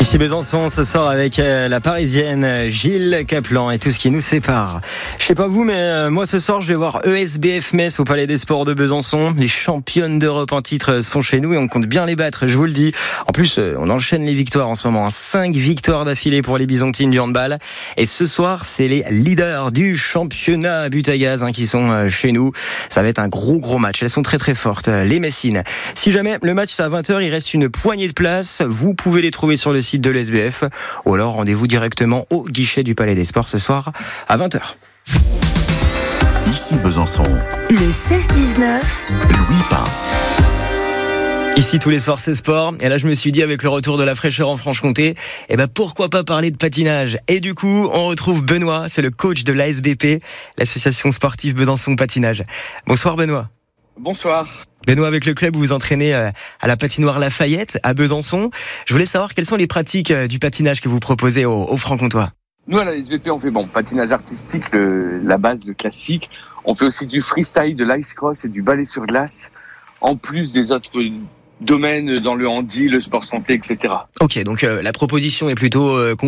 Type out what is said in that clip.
Ici Besançon, ce soir avec la Parisienne Gilles Caplan et tout ce qui nous sépare. Je sais pas vous, mais moi ce soir je vais voir ESBF Metz au Palais des Sports de Besançon. Les championnes d'Europe en titre sont chez nous et on compte bien les battre, je vous le dis. En plus, on enchaîne les victoires en ce moment. 5 victoires d'affilée pour les Byzantines du handball. Et ce soir, c'est les leaders du championnat but à gaz qui sont chez nous. Ça va être un gros match. Elles sont très très fortes, les Messines. Si jamais le match c'est à 20h, il reste une poignée de places. Vous pouvez les trouver sur le site de l'ESBF ou alors rendez-vous directement au guichet du Palais des Sports ce soir à 20h. Ici Besançon. Le 16-19. Louis Pain. Ici tous les soirs c'est sport et là je me suis dit avec le retour de la fraîcheur en Franche-Comté, pourquoi pas parler de patinage. Et du coup on retrouve Benoît, c'est le coach de l'ASBP, l'association sportive Besançon Patinage. Bonsoir Benoît. Bonsoir. Benoît, avec le club vous vous entraînez à la patinoire Lafayette à Besançon. Je voulais savoir quelles sont les pratiques du patinage que vous proposez aux Franc-Comtois. Nous à la SVP on fait patinage artistique, la base, le classique. On fait aussi du freestyle, de l'ice cross et du ballet sur glace, en plus des autres domaines dans le handi, le sport santé, etc. Ok, donc la proposition est plutôt